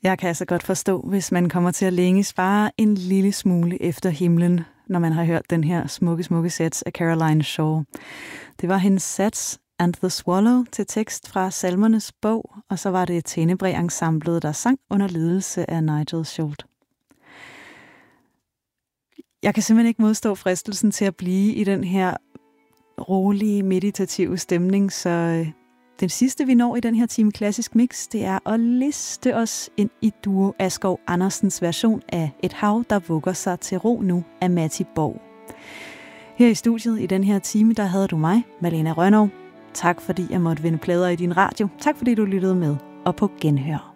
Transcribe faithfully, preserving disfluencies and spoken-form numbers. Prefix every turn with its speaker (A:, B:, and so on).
A: Jeg kan altså godt forstå, hvis man kommer til at længes bare en lille smule efter himlen, når man har hørt den her smukke, smukke sats af Caroline Shaw. Det var hendes sats And the Swallow til tekst fra Salmernes bog, og så var det Tenebrae-ensemblet, der sang under ledelse af Nigel Short. Jeg kan simpelthen ikke modstå fristelsen til at blive i den her rolige, meditative stemning, så den sidste, vi når i den her time Klassisk Mix, det er at liste os ind i Duo Asger Andersens version af Et hav, der vugger sig til ro nu af Matti Borg. Her i studiet i den her time, der havde du mig, Malene Rønnow. Tak fordi jeg måtte vinde plader i din radio. Tak fordi du lyttede med, og på genhør.